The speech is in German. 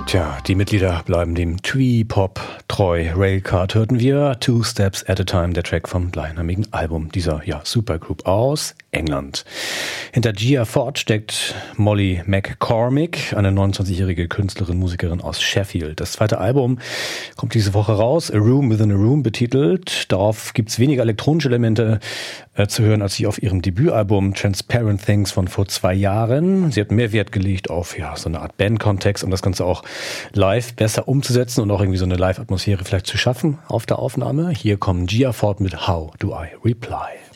Tja, die Mitglieder bleiben dem Twee-Pop treu. Railcard hörten wir, Two Steps at a Time, der Track vom gleichnamigen Album dieser Supergroup aus England. Hinter Gia Ford steckt Molly McCormick, eine 29-jährige Künstlerin, Musikerin aus Sheffield. Das zweite Album kommt diese Woche raus, A Room Within a Room betitelt. Darauf gibt's weniger elektronische Elemente zu hören als sie auf ihrem Debütalbum Transparent Things von vor 2 Jahren. Sie hat mehr Wert gelegt auf so eine Art Bandkontext, um das Ganze auch live besser umzusetzen und auch irgendwie so eine Live-Atmosphäre vielleicht zu schaffen auf der Aufnahme. Hier kommen Gia Ford mit How Do I Reply?